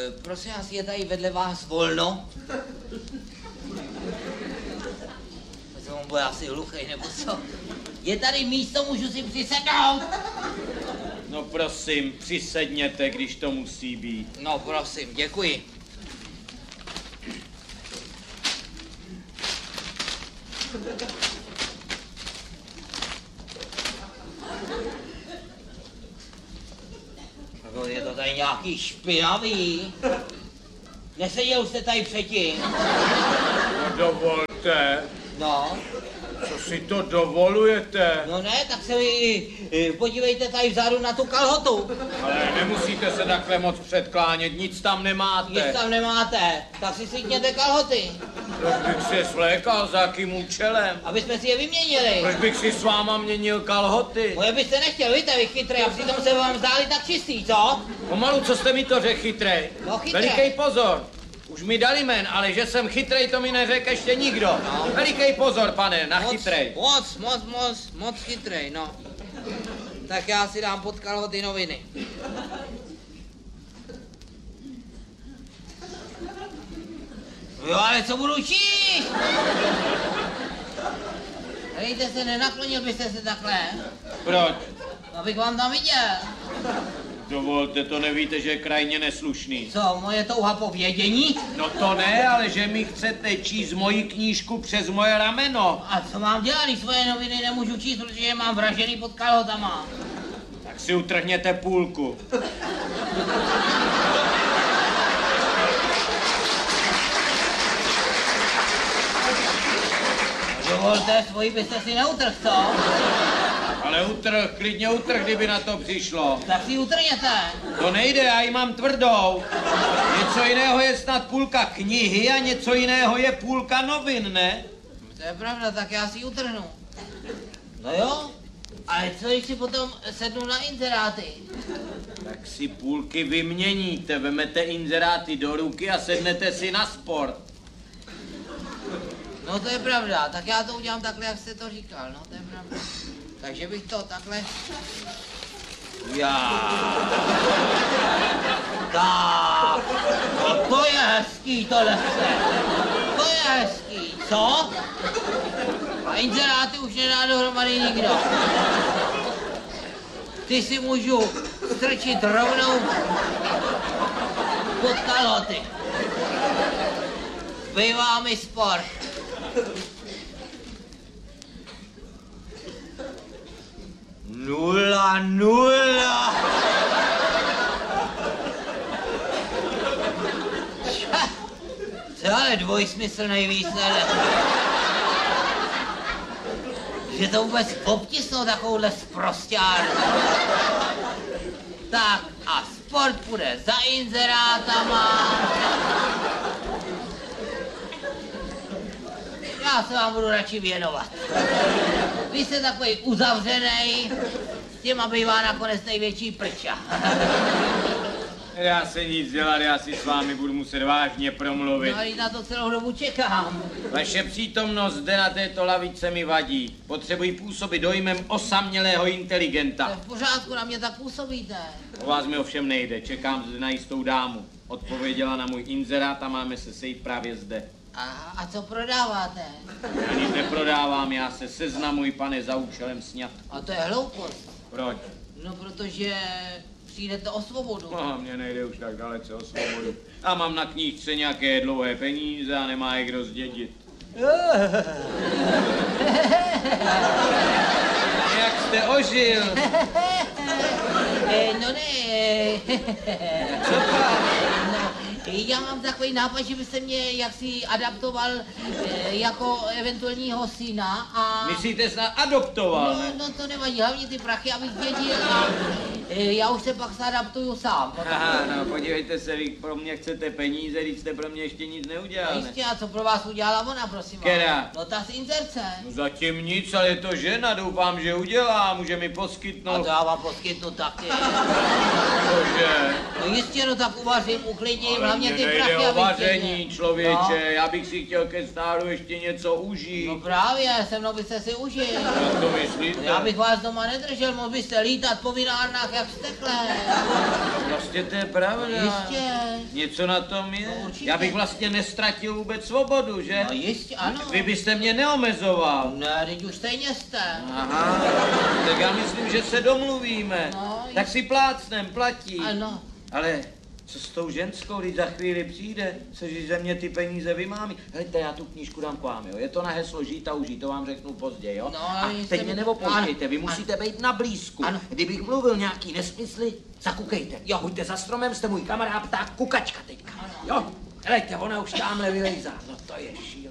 Prosím vás, je tady vedle vás volno? On bude asi hluchej, nebo co? Je tady místo, můžu si přisednout? No prosím, přisedněte, když to musí být. No prosím, děkuji. Je to tady nějaký špinavý. Neseděl jste tady předtím? No dovolte. No. Co si to dovolujete? No ne, tak se vy podívejte tady vzadu na tu kalhotu. Ale nemusíte se takhle moc předklánět, nic tam nemáte. Nic tam nemáte, tak si slíkněte kalhoty. Proč bych si svlékal, za jakým účelem? Aby jsme si je vyměnili. Proč bych si s váma měnil kalhoty? Moje byste nechtěl, víte, vy chytrý, a přitom se vám zdáli tak čistý, co? Pomalu, co jste mi to řekl, chytrej? No chytrý. Velikej pozor. Už mi dali jmen, ale že jsem chytrej, to mi neřekl ještě nikdo. No. Velikej pozor, pane, na chytrej. Moc chytrej, no. Tak já si dám pod kalhoty noviny. Jo, ale co budu číst? Hejte se, nenaklonil byste se takhle? Proč? Abych vám tam viděl. Dovolte, to nevíte, že je krajně neslušný. Co, moje touha po vědění? No to ne, ale že mi chcete číst moji knížku přes moje rameno. A co mám dělat, když svoje noviny nemůžu číst, protože je mám vražený pod kalhotama? Tak si utrhněte půlku. Dovolte, svoji byste si neutrhl, co? Ale klidně utrh, kdyby na to přišlo. Tak si utrhněte. To nejde, já ji mám tvrdou. Něco jiného je snad půlka knihy a něco jiného je půlka novin, ne? To je pravda, tak já si ji utrhnu. No jo, ale co když si potom sednu na inzeráty? Tak si půlky vyměníte, vemete inzeráty do ruky a sednete si na sport. No to je pravda, tak já to udělám takhle, jak jste to říkal, no to je pravda. Takže bych to takhle... Já. Tak, no to je hezký tohle se. To je hezký, co? A inzeráty už nedá dohromady nikdo. Ty si můžu strčit rovnou pod kalhoty. Zbývá mi sport. Nula. To je dvojsmyslný výsledek. Že to vůbec obtisnou takovouhle sprosťárnu. Tak a sport půjde za inzerátama. Já se vám budu radši věnovat. Vy jste takový uzavřenej, s těma bývá nakonec největší prča. Já se nic dělat, já si s vámi budu muset vážně promluvit. No ale na to celou dobu čekám. Vaše přítomnost zde na této lavice mi vadí. Potřebuji působit dojmem osamělého To je inteligenta. v pořádku, na mě tak působíte. O vás mi ovšem nejde, čekám zde na jistou dámu. Odpověděla na můj inzerát a máme se sejít právě zde. A co prodáváte? Já nic neprodávám, já se seznamuji, pane, za účelem sňatku. A to je hloupost. Proč? No protože přijdete o svobodu. No, mně nejde už tak dalece o svobodu. A mám na knížce nějaké dlouhé peníze a nemá je kdo zdědit. Jak jste ožil? No ne. Co pak? No, já mám takový nápad, že byste mě jaksi adaptoval jako eventuálního syna a... Myslíte snad adoptoval? No to nevadí, hlavně ty prachy, abych dědil a já už se pak adaptuju sám. Aha, no podívejte se, vy pro mě chcete peníze, když jste pro mě ještě nic neudělal, ne? Jistě, a co pro vás udělala ona, prosím vás? Která? No ta z inzerce. No zatím nic, ale je to žena, doufám, že udělá, může mi A poskytnout. to já vám poskytnu taky. Cože? No No jistě, no tak uvařím, uklidím, hlavně ty nejde prachy, o abych vaření, člověče, No. já bych si chtěl ke stáru ještě něco užít. No právě, se mnou byste si užil. Jak to myslíte? Já bych vás doma nedržel, mohl byste lítat po vinárnách jak stekle. Vlastně to je pravda. Jistě. Něco na tom je. No, určitě. Já bych vlastně nestratil vůbec svobodu, že? No jistě, ano. Vy byste mě neomezoval. Ne, teď už stejně jste. Aha, tak já myslím, že se domluvíme. No, Tak si plácnem, platí. Ano. Ale co s tou ženskou, když za chvíli přijde, což ze mě ty peníze vymámí. Hejte, já tu knížku dám k vám, jo. Je to na heslo žít a užít, to vám řeknu později, jo. No, A jestli teď by- mě neopouštějte, vy Ano. musíte být na blízku. Ano. Kdybych mluvil nějaký nesmysly, zakukejte. Jo, buďte za stromem, jste můj kamarád, pták kukačka teďka. Jo, helejte, ona už tamhle vylejzá. No to je šílený.